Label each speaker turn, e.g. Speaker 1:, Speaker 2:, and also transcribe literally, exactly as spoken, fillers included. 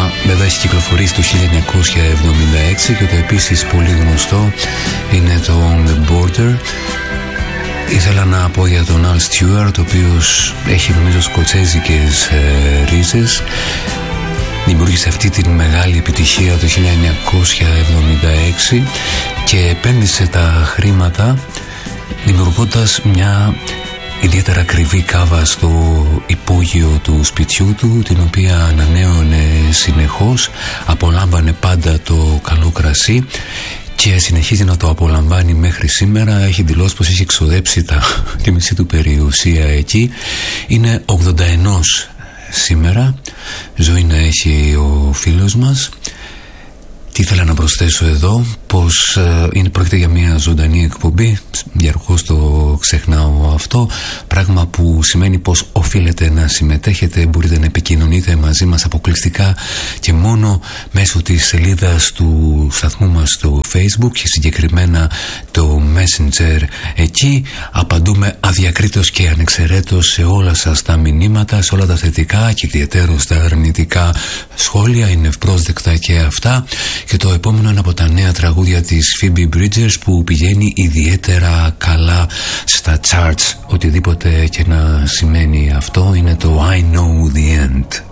Speaker 1: βέβαια έχει κυκλοφορήσει το χίλια εννιακόσια εβδομήντα έξι και το επίσης πολύ γνωστό είναι το On The Border. Ήθελα να πω για τον Al Stewart, ο οποίος έχει νομίζω σκοτσέζικες ε, ρίζες. Δημιούργησε αυτή τη μεγάλη επιτυχία το χίλια εννιακόσια εβδομήντα έξι και επένδυσε τα χρήματα δημιουργώντας μια ιδιαίτερα ακριβή κάβα στο υπόγειο του σπιτιού του, την οποία ανανέωνε συνεχώς, απολάμβανε πάντα το καλό κρασί και συνεχίζει να το απολαμβάνει μέχρι σήμερα. Έχει δηλώσει πως έχει εξοδέψει τα, τη μισή του περιουσία εκεί. Είναι ογδόντα ένα σήμερα. Ζωή να έχει ο φίλος μας. Τι ήθελα να προσθέσω εδώ, πως ε, είναι, πρόκειται για μια ζωντανή εκπομπή, διαρκώς το ξεχνάω αυτό, πράγμα που σημαίνει πως οφείλετε να συμμετέχετε, μπορείτε να επικοινωνείτε μαζί μας αποκλειστικά και μόνο μέσω της σελίδας του σταθμού μας στο Facebook και συγκεκριμένα το Messenger. Εκεί απαντούμε αδιακρίτως και ανεξαιρέτως σε όλα σας τα μηνύματα, σε όλα τα θετικά και ιδιαιτέρως τα αρνητικά σχόλια, είναι ευπρόσδεκτα και αυτά. Και το επόμενο είναι από τα νέα τραγούδια της Phoebe Bridgers που πηγαίνει ιδιαίτερα καλά στα charts, οτιδήποτε και να σημαίνει αυτό. Είναι το I Know The End.